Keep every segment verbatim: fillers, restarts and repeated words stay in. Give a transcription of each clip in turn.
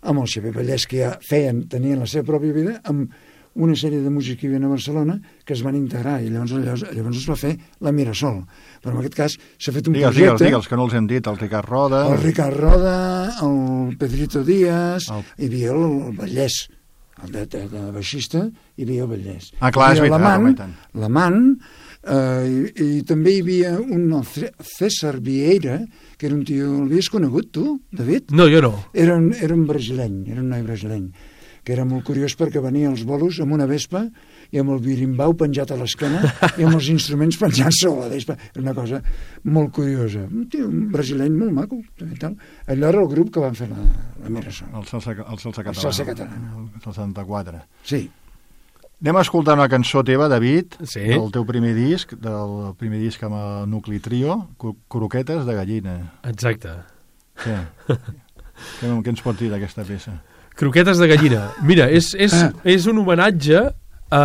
amb el Xavier Vallès, que ja feien, tenien la seva pròpia vida, amb una sèrie de músics que hi havia a Barcelona que es van integrar, i llavors, llavors, llavors es va fer la Mirasol. Però en aquest cas s'ha fet un digues, projecte... Digues, digues, que no els hem dit, el Ricard Roda... El Ricard Roda, el Pedrito Díaz, el... hi havia el, el Vallès, el de, de, de baixista, hi havia el Vallès. Ah, clar, és veritat. L'Amant, eh, i, i també hi havia un el César Vieira, que era un tio... L'havies conegut, tu, David? No, jo no. Era un, era un brasileny, era un noi brasileny, que era molt curiós perquè venia als bolos amb una vespa i amb el birimbau penjat a l'esquena i amb els instruments penjats sobre la vespa. Era una cosa molt curiosa. Un tio, un brasileny molt maco. I tal. Allò era el grup que van fer la, la Mirasol. El Salsa, el Salsa Catalana. El Salsa Catalana. El setanta-quatre. Sí. Anem a escoltar una cançó teva, David, sí. del teu primer disc, del primer disc amb el Nucli Trio, Croquetes de gallina. Exacte. Què? Què, què ens pot dir d'aquesta peça? Croquetes de gallina. Mira, és, és, ah. és un homenatge a...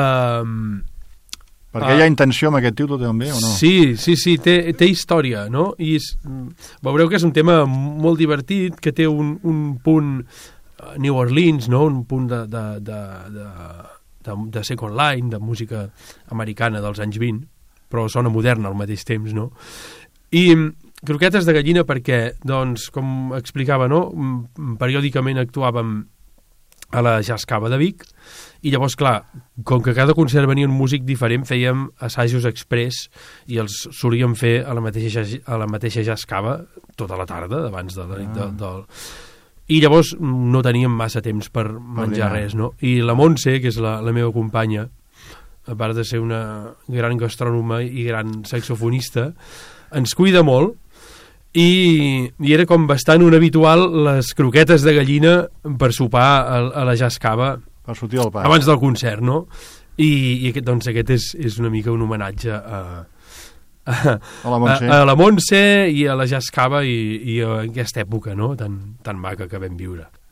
Perquè hi ha intenció amb aquest títol també, o no? Sí, sí, sí, té, té història, no? I és, veureu que és un tema molt divertit, que té un, un punt New Orleans, no? Un punt de, de, de, de, de, de second line, de música americana dels anys vint, però sona moderna al mateix temps, no? I croquetes de gallina perquè, doncs, com explicava, no? Periòdicament actuàvem a la Jazz Cava de Vic, i llavors, clar, com que cada concert venia un músic diferent, fèiem assajos express i els solíem fer a la mateixa, a la mateixa Jazz Cava tota la tarda, abans de, de, de, del... I llavors no teníem massa temps per menjar res, no? I la Montse, que és la, la meva companya, a part de ser una gran gastrònoma i gran saxofonista, ens cuida molt, I, i era com bastant un habitual les croquetes de gallina per sopar a, a la Jazz Cava per sortir del parc abans del concert, no? I, i aquest, doncs aquest és, és una mica un homenatge a, a, a, la Montse. a, a la Montse i a la Jazz Cava i, i a aquesta època, no? tan, tan maca que vam viure.